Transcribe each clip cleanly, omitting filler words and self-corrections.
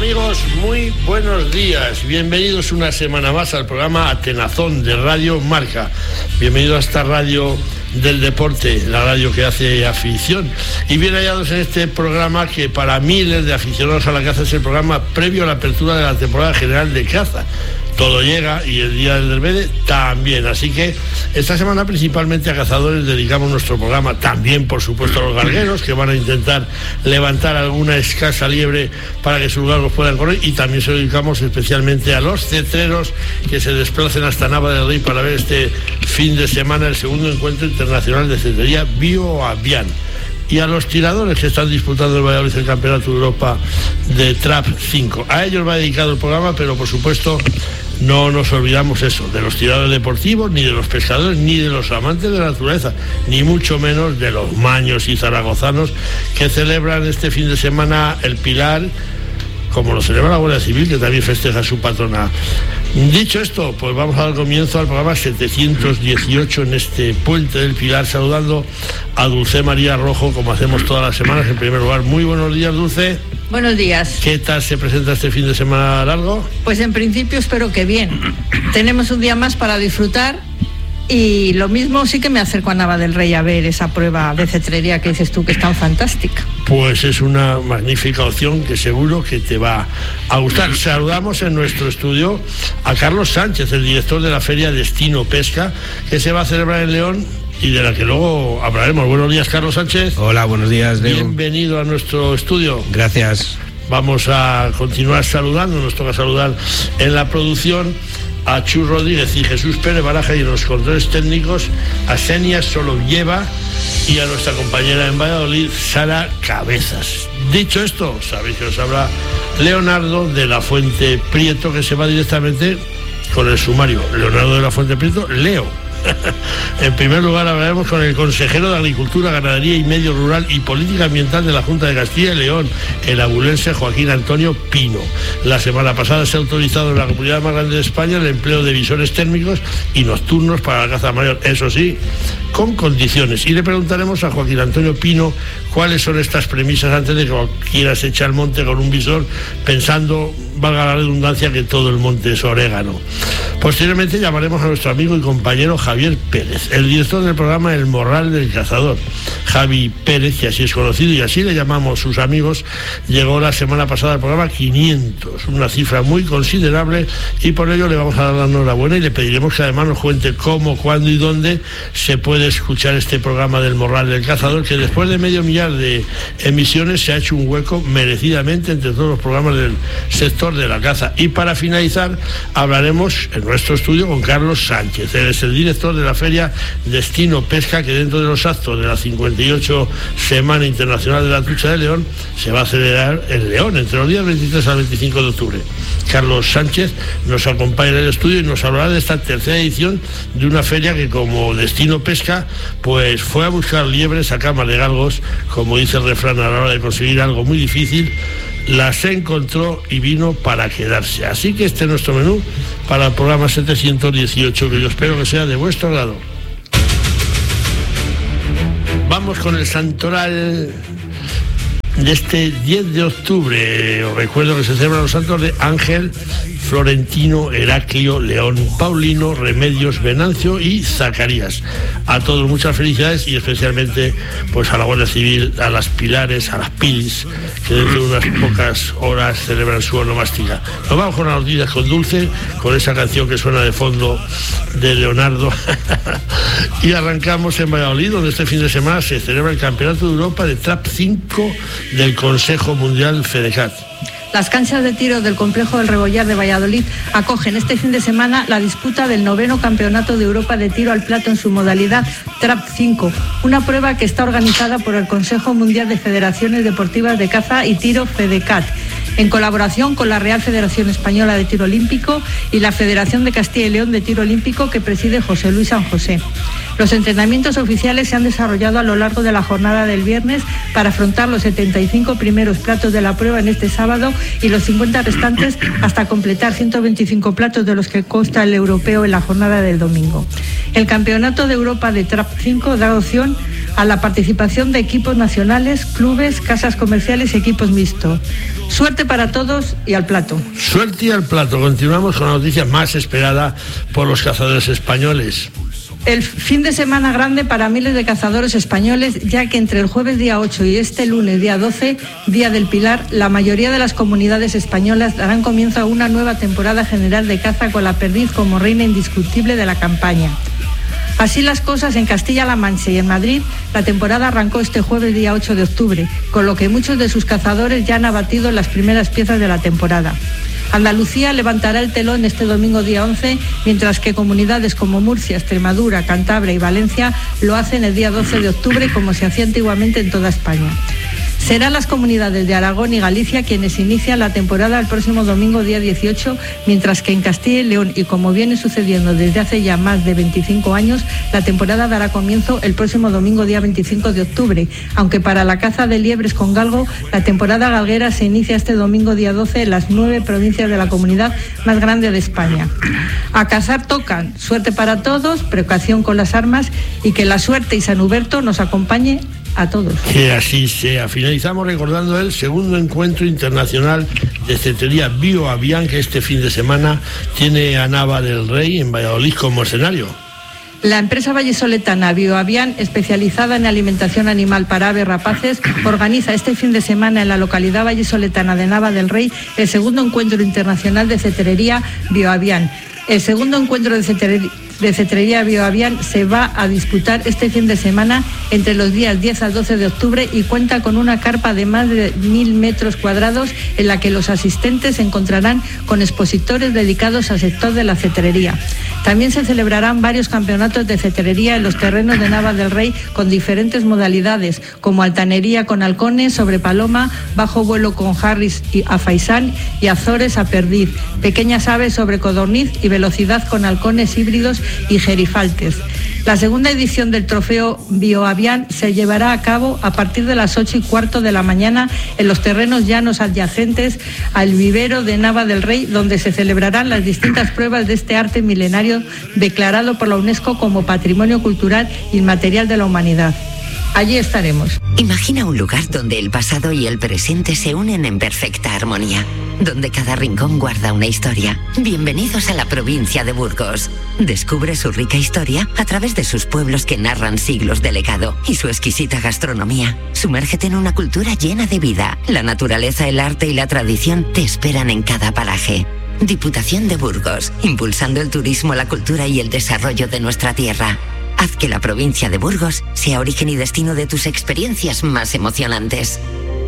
Amigos, muy buenos días. Bienvenidos una semana más al programa Atenazón de Radio Marca. Bienvenido a esta radio del deporte, la radio que hace afición. Y bien hallados en este programa que para miles de aficionados a la caza es el programa previo a la apertura de la temporada general de caza. Todo llega y el día del Dervede también. Así que esta semana principalmente a cazadores dedicamos nuestro programa. También, por supuesto, a los galgueros que van a intentar levantar alguna escasa liebre para que sus galgos puedan correr. Y también se lo dedicamos especialmente a los cetreros que se desplacen hasta Nava del Rey para ver este fin de semana el segundo encuentro internacional de cetrería Bioavian. Y a los tiradores que están disputando el Valladolid el Campeonato de Europa de Trap 5. A ellos va dedicado el programa, pero por supuesto no nos olvidamos eso, de los tiradores deportivos, ni de los pescadores, ni de los amantes de la naturaleza, ni mucho menos de los maños y zaragozanos que celebran este fin de semana el Pilar, como lo celebra la Guardia Civil, que también festeja su patrona. Dicho esto, pues vamos a dar comienzo al programa 718 en este Puente del Pilar, saludando a Dulce María Rojo, como hacemos todas las semanas. En primer lugar, muy buenos días, Dulce. Buenos días. ¿Qué tal se presenta este fin de semana largo? Pues en principio espero que bien. Tenemos un día más para disfrutar y lo mismo sí que me acerco a Nava del Rey a ver esa prueba de cetrería que dices tú que es tan fantástica. Pues es una magnífica opción que seguro que te va a gustar. Saludamos en nuestro estudio a Carlos Sánchez, el director de la Feria Destino Pesca, que se va a celebrar en León y de la que luego hablaremos. Buenos días, Carlos Sánchez. Hola, buenos días, Leo. Bienvenido a nuestro estudio. Gracias. Vamos a continuar saludando, nos toca saludar en la producción a Chus Rodríguez y Jesús Pérez Baraja, y en los controles técnicos a Xenia Solovieva y a nuestra compañera en Valladolid, Sara Cabezas. Dicho esto, sabéis que os habla Leonardo de la Fuente Prieto, que se va directamente con el sumario. Leonardo de la Fuente Prieto, Leo. En primer lugar hablaremos con el consejero de Agricultura, Ganadería y Medio Rural y Política Ambiental de la Junta de Castilla y León, el abulense Joaquín Antonio Pino. La semana pasada se ha autorizado en la comunidad más grande de España el empleo de visores térmicos y nocturnos para la caza mayor, eso sí, con condiciones. Y le preguntaremos a Joaquín Antonio Pino cuáles son estas premisas antes de que cualquiera se eche al monte con un visor pensando, valga la redundancia, que todo el monte es orégano. Posteriormente llamaremos a nuestro amigo y compañero Javier Pérez, el director del programa El Morral del Cazador. Javi Pérez, que así es conocido y así le llamamos sus amigos, llegó la semana pasada al programa 500, una cifra muy considerable, y por ello le vamos a dar la enhorabuena y le pediremos que además nos cuente cómo, cuándo y dónde se puede escuchar este programa del Morral del Cazador, que después de 500.000 de emisiones se ha hecho un hueco merecidamente entre todos los programas del sector de la caza. Y para finalizar hablaremos en nuestro estudio con Carlos Sánchez. Él es el director de la Feria Destino Pesca, que dentro de los actos de la 58 Semana Internacional de la Trucha de León se va a celebrar en León entre los días 23 al 25 de octubre. Carlos Sánchez nos acompaña en el estudio y nos hablará de esta tercera edición de una feria que, como Destino Pesca, pues fue a buscar liebres a cama de galgos, como dice el refrán, a la hora de conseguir algo muy difícil, las encontró y vino para quedarse. Así que este es nuestro menú para el programa 718, que yo espero que sea de vuestro agrado. Vamos con el santoral de este 10 de octubre. Os recuerdo que se celebran los santos de Ángel, Florentino, Heraclio, León, Paulino, Remedios, Venancio y Zacarías. A todos muchas felicidades, y especialmente pues a la Guardia Civil, a las Pilares, a las Pilis, que dentro de unas pocas horas celebran su onomástica. Nos vamos con las noticias con Dulce, con esa canción que suena de fondo de Leonardo. Y arrancamos en Valladolid, donde este fin de semana se celebra el Campeonato de Europa de Trap 5 del Consejo Mundial FEDECAT. Las canchas de tiro del complejo del Rebollar de Valladolid acogen este fin de semana la disputa del 9º Campeonato de Europa de Tiro al Plato en su modalidad Trap 5, una prueba que está organizada por el Consejo Mundial de Federaciones Deportivas de Caza y Tiro FEDECAT, en colaboración con la Real Federación Española de Tiro Olímpico y la Federación de Castilla y León de Tiro Olímpico, que preside José Luis San José. Los entrenamientos oficiales se han desarrollado a lo largo de la jornada del viernes para afrontar los 75 primeros platos de la prueba en este sábado y los 50 restantes hasta completar 125 platos de los que consta el europeo en la jornada del domingo. El Campeonato de Europa de Trap 5 da opción a la participación de equipos nacionales, clubes, casas comerciales y equipos mixtos. Suerte para todos y al plato. Suerte y al plato. Continuamos con la noticia más esperada por los cazadores españoles. El fin de semana grande para miles de cazadores españoles, ya que entre el jueves día 8 y este lunes día 12, Día del Pilar, la mayoría de las comunidades españolas darán comienzo a una nueva temporada general de caza con la perdiz como reina indiscutible de la campaña. Así las cosas en Castilla-La Mancha y en Madrid, la temporada arrancó este jueves día 8 de octubre, con lo que muchos de sus cazadores ya han abatido las primeras piezas de la temporada. Andalucía levantará el telón este domingo día 11, mientras que comunidades como Murcia, Extremadura, Cantabria y Valencia lo hacen el día 12 de octubre, como se hacía antiguamente en toda España. Serán las comunidades de Aragón y Galicia quienes inician la temporada el próximo domingo día 18, mientras que en Castilla y León, y como viene sucediendo desde hace ya más de 25 años, la temporada dará comienzo el próximo domingo día 25 de octubre, aunque para la caza de liebres con galgo, la temporada galguera se inicia este domingo día 12 en las 9 provincias de la comunidad más grande de España. A cazar tocan, suerte para todos, precaución con las armas y que la suerte y San Huberto nos acompañe a todos. Que así sea. Finalizamos recordando el segundo encuentro internacional de cetrería Bioavian, que este fin de semana tiene a Nava del Rey en Valladolid como escenario. La empresa vallisoletana Bioavian, especializada en alimentación animal para aves rapaces, organiza este fin de semana en la localidad vallisoletana de Nava del Rey el segundo encuentro internacional de cetrería Bioavian. El segundo encuentro de cetrería Bioavian se va a disputar este fin de semana entre los días 10 al 12 de octubre y cuenta con una carpa de más de 1.000 metros cuadrados en la que los asistentes se encontrarán con expositores dedicados al sector de la cetrería. También se celebrarán varios campeonatos de cetrería en los terrenos de Nava del Rey con diferentes modalidades, como altanería con halcones sobre paloma, bajo vuelo con harris a faisán y azores a perdiz, pequeñas aves sobre codorniz y velocidad con halcones híbridos y gerifaltes. La segunda edición del trofeo Bioavian se llevará a cabo a partir de las 8:15 de la mañana en los terrenos llanos adyacentes al vivero de Nava del Rey, donde se celebrarán las distintas pruebas de este arte milenario declarado por la UNESCO como Patrimonio Cultural Inmaterial de la Humanidad. Allí estaremos. Imagina un lugar donde el pasado y el presente se unen en perfecta armonía, donde cada rincón guarda una historia. Bienvenidos a la provincia de Burgos. Descubre su rica historia a través de sus pueblos que narran siglos de legado y su exquisita gastronomía. Sumérgete en una cultura llena de vida. La naturaleza, el arte y la tradición te esperan en cada paraje. Diputación de Burgos, impulsando el turismo, la cultura y el desarrollo de nuestra tierra. Haz que la provincia de Burgos sea origen y destino de tus experiencias más emocionantes.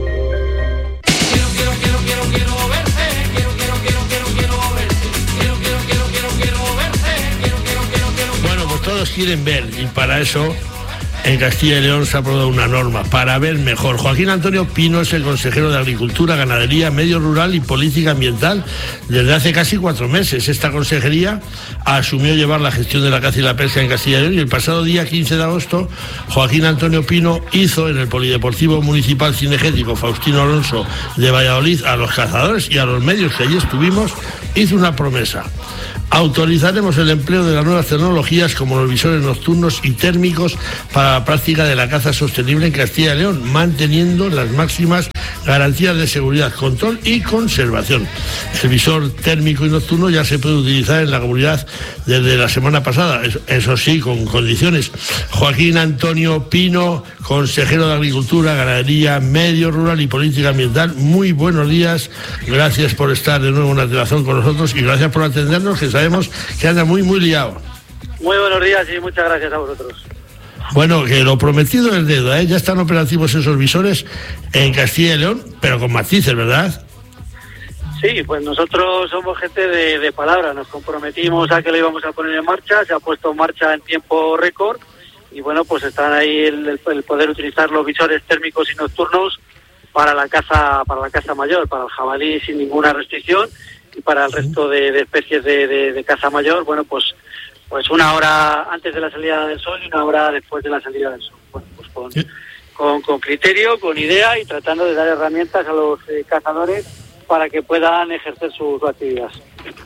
Bueno, pues todos quieren ver, y para eso en Castilla y León se ha aprobado una norma para ver mejor. Joaquín Antonio Pino es el consejero de Agricultura, Ganadería, Medio Rural y Política Ambiental desde hace casi 4 meses. Esta consejería asumió llevar la gestión de la caza y la pesca en Castilla y León, y el pasado día 15 de agosto Joaquín Antonio Pino hizo en el Polideportivo Municipal Cinegético Faustino Alonso de Valladolid a los cazadores y a los medios que allí estuvimos, hizo una promesa. Autorizaremos el empleo de las nuevas tecnologías como los visores nocturnos y térmicos para la práctica de la caza sostenible en Castilla y León, manteniendo las máximas garantías de seguridad, control y conservación. El visor térmico y nocturno ya se puede utilizar en la comunidad desde la semana pasada, eso sí, con condiciones. Joaquín Antonio Pino, consejero de Agricultura, Ganadería, Medio Rural y Política Ambiental, muy buenos días, gracias por estar de nuevo en Antelación con nosotros y gracias por atendernos, que sabemos que anda muy liado. Muy buenos días y muchas gracias a vosotros. Bueno, que lo prometido es deuda, ¿eh? Ya están operativos esos visores en Castilla y León, pero con matices, ¿verdad? Sí, pues nosotros somos gente de palabra, nos comprometimos a que lo íbamos a poner en marcha, se ha puesto en marcha en tiempo récord y bueno, pues están ahí el poder utilizar los visores térmicos y nocturnos para la caza mayor, para el jabalí sin ninguna restricción y para el resto de especies de caza mayor, bueno, pues 1 hora antes de la salida del sol y 1 hora después de la salida del sol. Bueno, pues con criterio, con idea y tratando de dar herramientas a los cazadores para que puedan ejercer su actividad.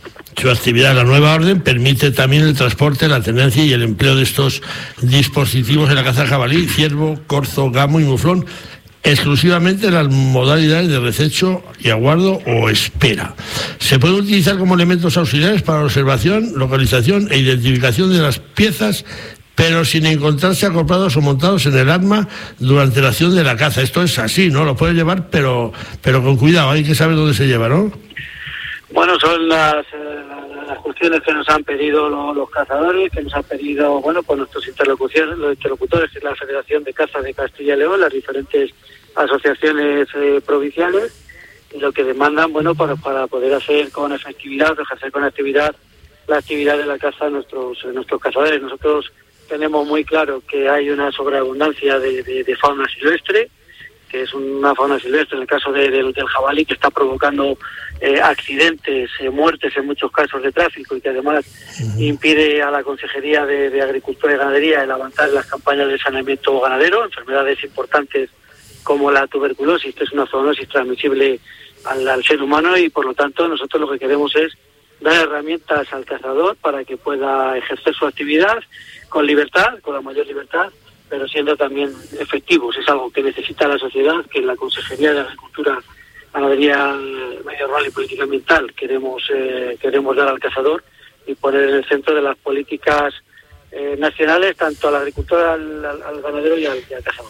su actividad. La nueva orden permite también el transporte, la tenencia y el empleo de estos dispositivos en la caza de jabalí, ciervo, corzo, gamo y muflón, exclusivamente en las modalidades de rececho y aguardo o espera. Se puede utilizar como elementos auxiliares para la observación, localización e identificación de las piezas, pero sin encontrarse acoplados o montados en el arma durante la acción de la caza. Esto es así, ¿no? Lo puedes llevar, pero con cuidado, hay que saber dónde se lleva, ¿no? Bueno, son las cuestiones que nos han pedido los cazadores, que nos han pedido, bueno, pues nuestros interlocutores, que es la Federación de Caza de Castilla y León, las diferentes asociaciones provinciales, y lo que demandan, bueno, para poder hacer con efectividad, ejercer con actividad la actividad de la caza de nuestros cazadores. Nosotros tenemos muy claro que hay una sobreabundancia de fauna silvestre, que es una fauna silvestre, en el caso del jabalí, que está provocando accidentes, muertes en muchos casos de tráfico, y que además impide a la Consejería de Agricultura y Ganadería el avanzar en las campañas de saneamiento ganadero, enfermedades importantes como la tuberculosis, que es una zoonosis transmisible al ser humano, y por lo tanto nosotros lo que queremos es dar herramientas al cazador para que pueda ejercer su actividad con libertad, con la mayor libertad, pero siendo también efectivos. Es algo que necesita la sociedad, que la Consejería de Agricultura, Ganadería, Medio Rural y Política Ambiental queremos dar al cazador y poner en el centro de las políticas nacionales, tanto al agricultor, al ganadero y al cazador.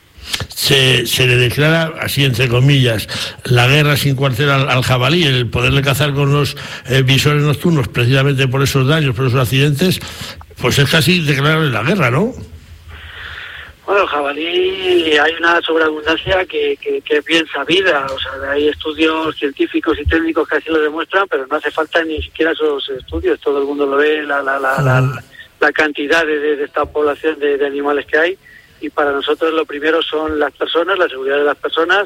Se le declara, así entre comillas, la guerra sin cuartel al jabalí, el poderle cazar con los visores nocturnos, precisamente por esos daños, por esos accidentes, pues es casi declararle la guerra, ¿no? Bueno, el jabalí, hay una sobreabundancia que es bien sabida, o sea, hay estudios científicos y técnicos que así lo demuestran, pero no hace falta ni siquiera esos estudios, todo el mundo lo ve, la cantidad de esta población de animales que hay. Y para nosotros lo primero son las personas, la seguridad de las personas.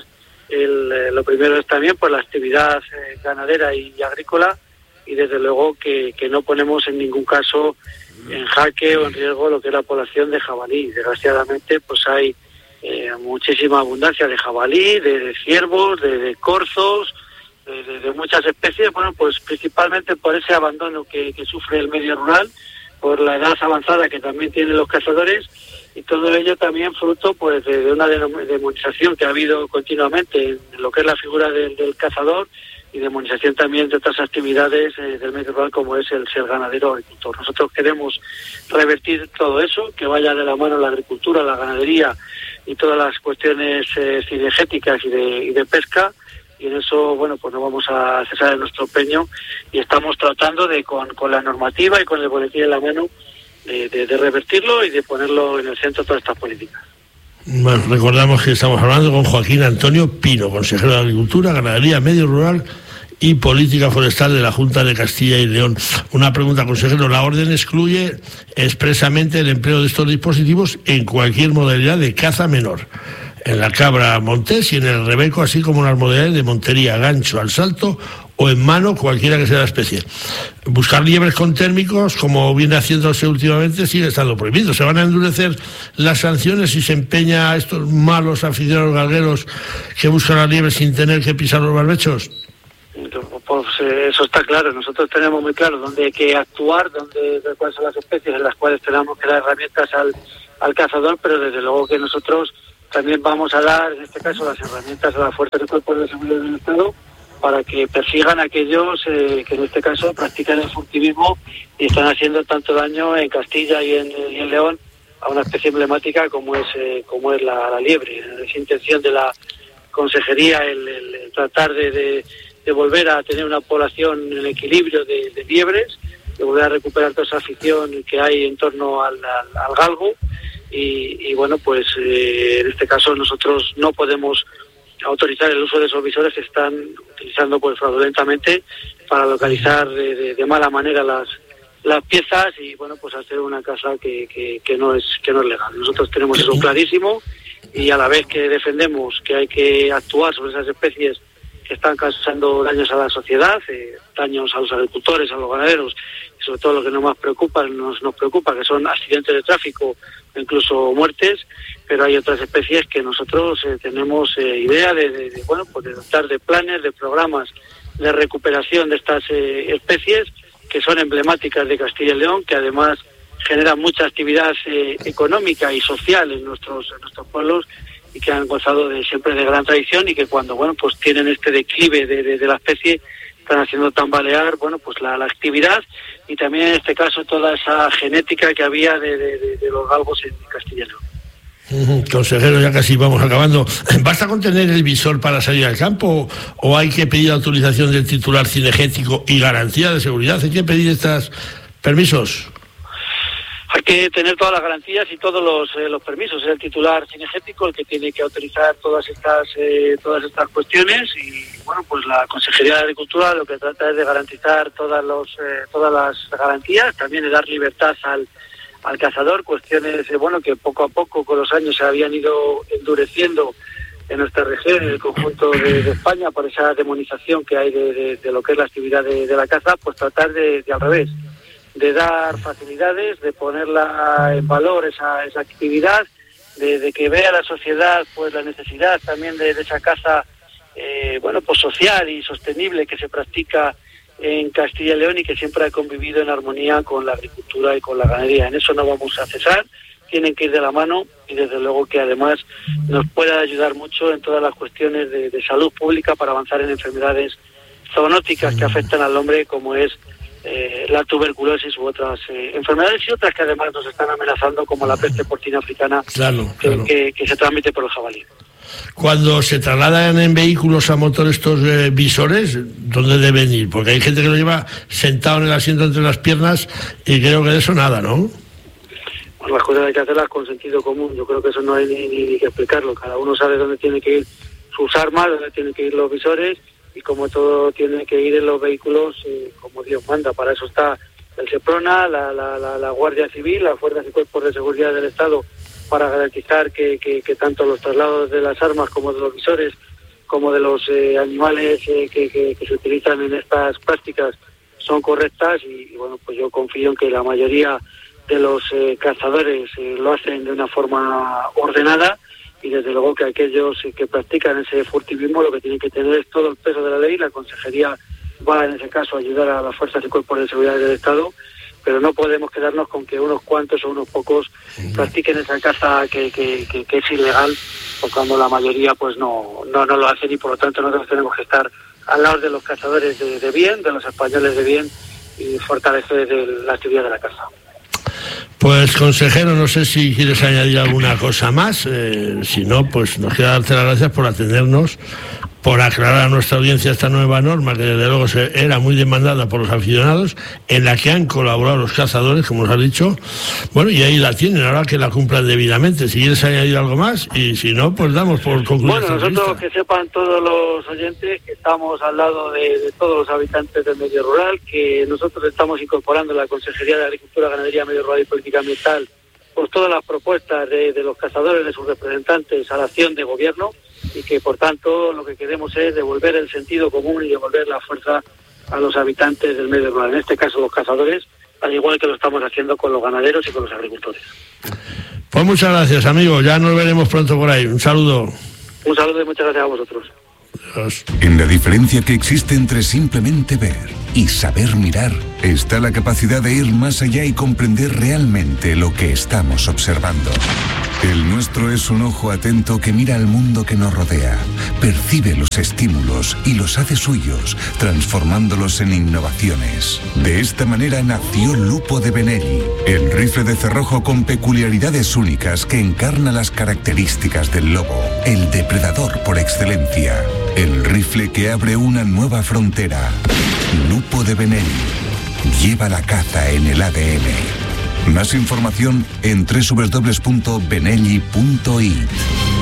Lo primero es también pues la actividad ganadera y agrícola, y desde luego que no ponemos en ningún caso en jaque o en riesgo lo que es la población de jabalí. Desgraciadamente pues hay muchísima abundancia de jabalí, de ciervos, de corzos, de muchas especies, bueno, pues principalmente por ese abandono que sufre el medio rural, por la edad avanzada que también tienen los cazadores, y todo ello también fruto pues de una demonización que ha habido continuamente en lo que es la figura del cazador, y demonización también de otras actividades del medio rural, como es el ser ganadero o agricultor. Nosotros queremos revertir todo eso, que vaya de la mano la agricultura, la ganadería y todas las cuestiones cinegéticas y de pesca, y en eso, bueno, pues no vamos a cesar en nuestro empeño, y estamos tratando de con la normativa y con el boletín en la mano de revertirlo y de ponerlo en el centro de todas estas políticas. Bueno, recordamos que estamos hablando con Joaquín Antonio Pino, consejero de Agricultura, Ganadería, Medio Rural y Política Forestal de la Junta de Castilla y León. Una pregunta, consejero. La orden excluye expresamente el empleo de estos dispositivos en cualquier modalidad de caza menor, en la cabra montés y en el rebeco, así como en las modalidades de montería, gancho, al salto o en mano, cualquiera que sea la especie. Buscar liebres con térmicos, como viene haciéndose últimamente, sigue estando prohibido. ¿Se van a endurecer las sanciones si se empeña a estos malos aficionados galgueros que buscan las liebres sin tener que pisar los barbechos? Pues eso está claro. Nosotros tenemos muy claro dónde hay que actuar, cuáles son las especies en las cuales tenemos que dar herramientas al cazador, pero desde luego que nosotros también vamos a dar, en este caso, las herramientas a las fuerzas de cuerpos de seguridad del Estado para que persigan a aquellos que en este caso practican el furtivismo y están haciendo tanto daño en Castilla y en León a una especie emblemática como es la liebre. Es intención de la Consejería el tratar de volver a tener una población en equilibrio de liebres, de volver a recuperar toda esa afición que hay en torno al galgo, y bueno, pues en este caso nosotros no podemos autorizar el uso de esos visores que están utilizando pues fraudulentamente para localizar de mala manera las piezas, y bueno, pues hacer una caza que no es legal. Nosotros tenemos eso clarísimo, y a la vez que defendemos que hay que actuar sobre esas especies que están causando daños a la sociedad, daños a los agricultores, a los ganaderos, y sobre todo lo que nos preocupa, que son accidentes de tráfico o incluso muertes, pero hay otras especies que nosotros tenemos idea de dotar de planes, de programas de recuperación de estas especies, que son emblemáticas de Castilla y León, que además generan mucha actividad económica y social en nuestros pueblos, y que han gozado siempre de gran tradición, y que cuando pues tienen este declive de la especie, están haciendo tambalear pues la actividad, y también en este caso toda esa genética que había de los galgos en Castilla y León. Consejero, ya casi vamos acabando. ¿Basta con tener el visor para salir al campo o hay que pedir autorización del titular cinegético y garantía de seguridad? ¿Hay que pedir estos permisos? Hay que tener todas las garantías y todos los permisos. Es el titular cinegético el que tiene que autorizar todas estas cuestiones, y pues la Consejería de Agricultura lo que trata es de garantizar todas las garantías, también de dar libertad al cazador, cuestiones que poco a poco con los años se habían ido endureciendo en nuestra región, en el conjunto de España, por esa demonización que hay de lo que es la actividad de la caza. Pues tratar de al revés, de dar facilidades, de ponerla en valor esa actividad, de que vea la sociedad pues la necesidad también de esa caza pues social y sostenible que se practica en Castilla y León, y que siempre ha convivido en armonía con la agricultura y con la ganadería. En eso no vamos a cesar, tienen que ir de la mano, y desde luego que además nos puede ayudar mucho en todas las cuestiones de salud pública para avanzar en enfermedades zoonóticas que afectan al hombre, como es la tuberculosis u otras enfermedades, y otras que además nos están amenazando, como la peste porcina africana, claro. Que se transmite por el jabalí. Cuando se trasladan en vehículos a motor estos visores, ¿dónde deben ir? Porque hay gente que lo lleva sentado en el asiento entre las piernas, y creo que de eso nada, ¿no? Pues las cosas hay que hacerlas con sentido común. Yo creo que eso no hay ni que explicarlo. Cada uno sabe dónde tiene que ir sus armas, dónde tienen que ir los visores, y como todo tiene que ir en los vehículos como Dios manda. Para eso está el SEPRONA, la Guardia Civil, las fuerzas y cuerpos de seguridad del Estado, para garantizar que tanto los traslados de las armas como de los visores, como de los animales que se utilizan en estas prácticas, son correctas. Y pues yo confío en que la mayoría de los cazadores lo hacen de una forma ordenada, y desde luego que aquellos que practican ese furtivismo lo que tienen que tener es todo el peso de la ley. La Consejería va en ese caso a ayudar a las fuerzas y cuerpos de seguridad del Estado, pero no podemos quedarnos con que unos cuantos o unos pocos practiquen esa caza que es ilegal, o cuando la mayoría pues no lo hacen, y por lo tanto nosotros tenemos que estar al lado de los cazadores de bien, de los españoles de bien, y fortalecer la actividad de la caza. Pues, consejero, no sé si quieres añadir alguna cosa más. Si no, pues nos queda darte las gracias por atendernos, por aclarar a nuestra audiencia esta nueva norma, que desde luego era muy demandada por los aficionados, en la que han colaborado los cazadores, como nos has dicho. Bueno, y ahí la tienen, ahora que la cumplan debidamente. Si quieres añadir algo más, y si no, pues damos por concluido. Bueno, nosotros, que sepan todos los oyentes, que estamos al lado de todos los habitantes del medio rural, que nosotros estamos incorporando en la Consejería de Agricultura, Ganadería, Medio Rural y Política Ambiental pues todas las propuestas de los cazadores, de sus representantes, a la acción de gobierno, y que por tanto lo que queremos es devolver el sentido común y devolver la fuerza a los habitantes del medio rural, en este caso los cazadores, al igual que lo estamos haciendo con los ganaderos y con los agricultores. Pues muchas gracias, amigo, ya nos veremos pronto por ahí. Un saludo. Un saludo y muchas gracias a vosotros. Adiós. En la diferencia que existe entre simplemente ver y saber mirar, está la capacidad de ir más allá y comprender realmente lo que estamos observando. El nuestro es un ojo atento que mira al mundo que nos rodea, percibe los estímulos y los hace suyos, transformándolos en innovaciones. De esta manera nació Lupo de Benelli, el rifle de cerrojo con peculiaridades únicas que encarna las características del lobo, el depredador por excelencia. El rifle que abre una nueva frontera. Lupo de Benelli. Lleva la caza en el ADN. Más información en www.benelli.it.